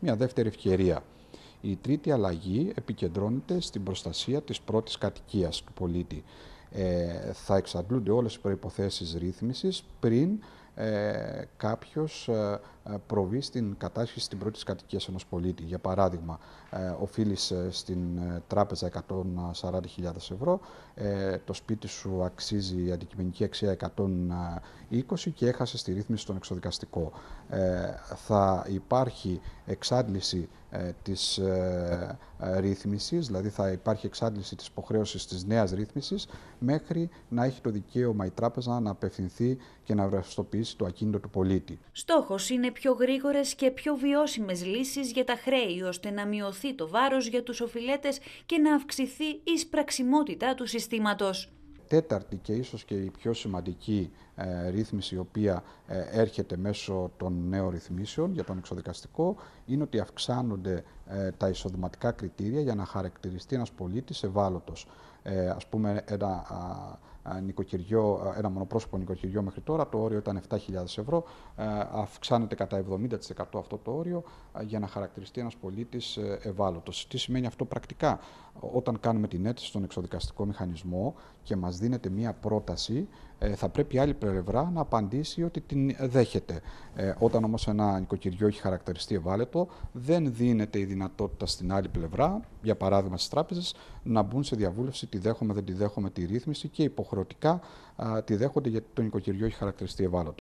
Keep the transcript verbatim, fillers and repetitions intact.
μια δεύτερη ευκαιρία. Η τρίτη αλλαγή επικεντρώνεται στην προστασία της πρώτης κατοικίας του πολίτη. Ε, θα εξαντλούνται όλες οι προϋποθέσεις ρύθμισης πριν ε, κάποιος ε, προβεί στην κατάσχεση στην πρώτη κατοικία ενός πολίτη. Για παράδειγμα, ε, οφείλεις στην ε, τράπεζα εκατόν σαράντα χιλιάδες ευρώ, ε, το σπίτι σου αξίζει αντικειμενική αξία εκατόν είκοσι και έχασες τη ρύθμιση στον εξοδικαστικό. Ε, θα υπάρχει εξάντληση ε, της ε, ε, ρύθμισης, δηλαδή θα υπάρχει εξάντληση της υποχρέωσης της νέας ρύθμισης μέχρι να έχει το δικαίωμα η τράπεζα να απευθυνθεί και να ρευστοποιήσει το ακίνητο του πολίτη. Στόχος είναι πιο γρήγορες και πιο βιώσιμες λύσεις για τα χρέη, ώστε να μειωθεί το βάρος για τους οφειλέτες και να αυξηθεί η εισπραξιμότητα του συστήματος. Τέταρτη και ίσως και η πιο σημαντική ε, ρύθμιση η οποία ε, έρχεται μέσω των νέων ρυθμίσεων για τον εξοδικαστικό είναι ότι αυξάνονται ε, τα εισοδηματικά κριτήρια για να χαρακτηριστεί ένας πολίτης ευάλωτος. Ε, ας πούμε ένα, α, νοικοκυριό, ένα μονοπρόσωπο νοικοκυριό μέχρι τώρα το όριο ήταν επτά χιλιάδες ευρώ, ε, αυξάνεται κατά εβδομήντα τοις εκατό αυτό το όριο ε, για να χαρακτηριστεί ένας πολίτης ε, ευάλωτος. Τι σημαίνει αυτό πρακτικά? Όταν κάνουμε την αίτηση στον εξοδικαστικό μηχανισμό και μας δίνεται μία πρόταση, ε, θα πρέπει η άλλη πλευρά να απαντήσει ότι την δέχεται. Ε, όταν όμως ένα νοικοκυριό έχει χαρακτηριστεί ευάλωτο, δεν δίνεται η δυνατότητα στην άλλη πλευρά, για παράδειγμα στις τράπεζες, να μπουν σε διαβούλευση τη δέχομαι, δεν τη δέχομαι τη ρύθμιση και υποχρεωτικά α, τη δέχονται γιατί το νοικοκυριό έχει χαρακτηριστεί ευάλωτο.